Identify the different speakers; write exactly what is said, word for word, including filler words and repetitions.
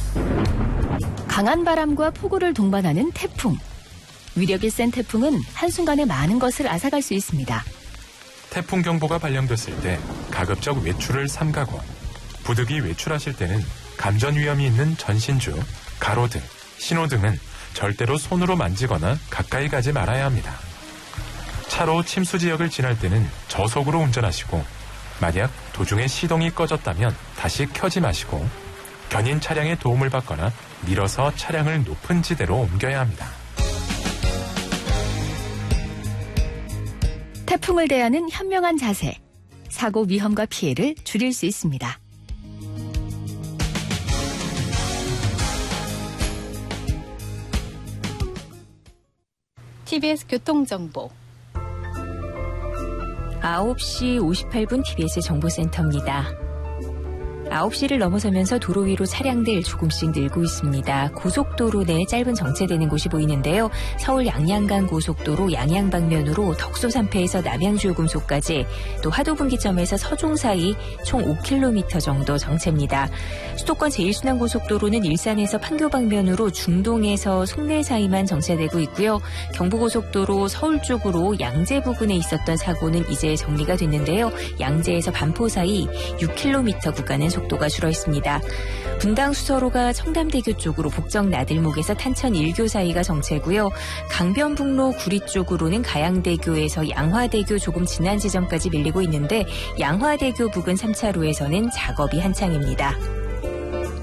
Speaker 1: 강한 바람과 폭우를 동반하는 태풍. 위력이 센 태풍은 한순간에 많은 것을 앗아갈 수 있습니다.
Speaker 2: 태풍 경보가 발령됐을 때 가급적 외출을 삼가고, 부득이 외출하실 때는 감전 위험이 있는 전신주, 가로등, 신호등은 절대로 손으로 만지거나 가까이 가지 말아야 합니다. 차로 침수 지역을 지날 때는 저속으로 운전하시고, 만약 도중에 시동이 꺼졌다면 다시 켜지 마시고, 견인 차량의 도움을 받거나 밀어서 차량을 높은 지대로 옮겨야 합니다.
Speaker 1: 태풍을 대하는 현명한 자세, 사고 위험과 피해를 줄일 수 있습니다.
Speaker 3: 티비에스 교통정보
Speaker 4: 아홉 시 오십팔 분 티비에스 정보센터입니다. 아홉 시를 넘어서면서 도로 위로 차량들 조금씩 늘고 있습니다. 고속도로 내 짧은 정체되는 곳이 보이는데요. 서울 양양간 고속도로 양양 방면으로 덕소산패에서 남양주요금소까지, 또 화도분기점에서 서종 사이 총 오 킬로미터 정도 정체입니다. 수도권 제일 순환 고속도로는 일산에서 판교 방면으로 중동에서 송내 사이만 정체되고 있고요. 경부고속도로 서울 쪽으로 양재 부근에 있었던 사고는 이제 정리가 됐는데요. 양재에서 반포 사이 육 킬로미터 구간은 속도가 줄어 있습니다. 분당 수서로가 청담대교 쪽으로 복정 나들목에서 탄천 일교 사이가 정체고요. 강변북로 구리 쪽으로는 가양대교에서 양화대교 조금 지난 지점까지 밀리고 있는데, 양화대교 부근 삼 차로에서는 작업이 한창입니다.